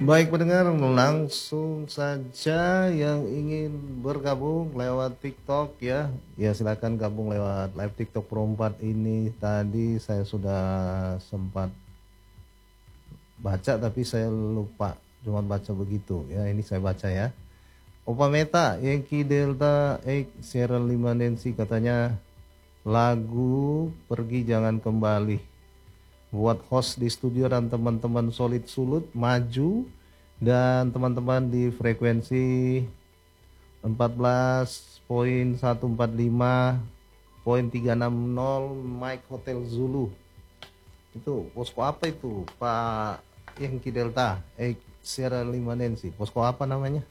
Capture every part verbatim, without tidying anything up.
Baik pendengar, langsung saja yang ingin bergabung lewat TikTok ya, ya silakan gabung lewat live TikTok Pro empat ini. Tadi saya sudah sempat baca tapi saya lupa, cuma baca begitu ya. Ini saya baca ya. Opa Meta, Yankee Delta X Sierra lima Nancy katanya lagu Pergi Jangan Kembali. Buat host di studio dan teman-teman Solid Sulut maju, dan teman-teman di frekuensi empat belas koma seratus empat puluh lima koma tiga enam nol Mike Hotel Zulu. Itu posko apa itu Pak Yankee Delta eh Sierra lima Nancy, posko apa namanya?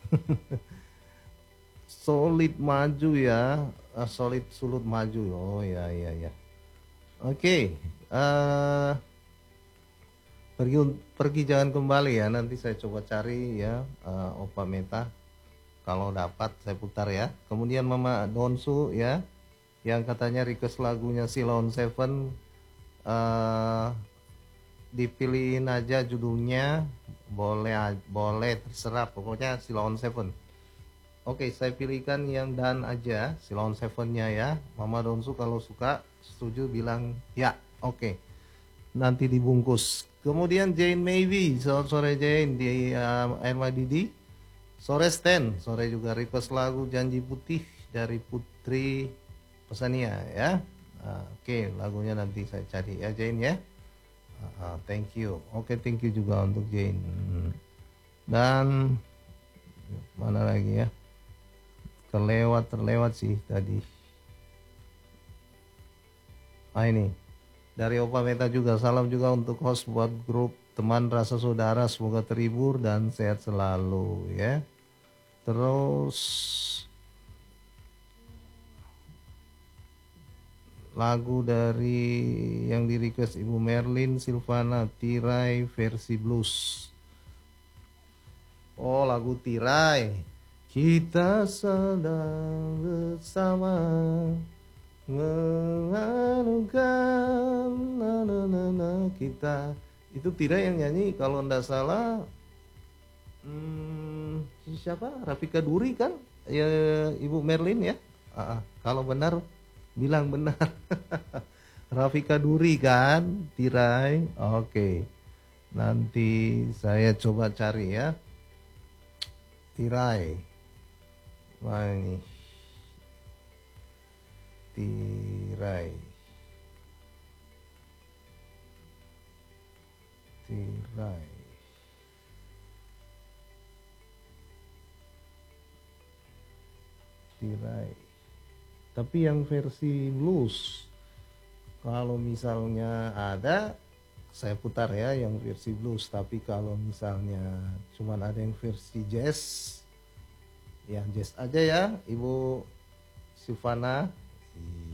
Solid maju ya. Ah, Solid Sulut maju. Oh ya ya ya. Oke, okay. uh, pergi pergi jangan kembali ya. Nanti saya coba cari ya, uh, Opa Meta. Kalau dapat saya putar ya. Kemudian Mama Donsu ya, yang katanya request lagunya Silon Seven, uh, dipilihin aja judulnya, boleh boleh terserah, pokoknya Silon Seven. Oke, saya pilihkan yang Dan aja, Silon Seven-nya ya. Mama Donsu kalau suka, setuju bilang ya. Oke, nanti dibungkus. Kemudian Jane Maybe, selamat sore Jane di uh, R Y D D. Sore Stan, sore juga request lagu Janji Putih dari Putri Pesania ya. Uh, Oke, lagunya nanti saya cari ya Jane ya. Uh, uh, thank you. Oke, thank you juga untuk Jane. Dan mana lagi ya? Terlewat terlewat sih tadi. Ah ini. Dari Opa Meta juga, salam juga untuk host buat grup teman rasa saudara, semoga terhibur dan sehat selalu ya. Terus lagu dari yang di request Ibu Merlin Silvana, Tirai versi blues. Oh, lagu Tirai. Kita sedang bersama menganukan na, na, na, na, kita. Itu Tirai yang nyanyi kalau ndak salah, hmm, siapa, Rafika Duri kan ya, Ibu Merlin ya. Ah, kalau benar bilang benar. Rafika Duri kan Tirai. Oke, nanti saya coba cari ya Tirai. Wah ini Tirai, Tirai, Tirai. Tapi yang versi blues, kalau misalnya ada, saya putar ya yang versi blues. Tapi kalau misalnya cuman ada yang versi jazz, ya jazz aja ya Ibu Silvana.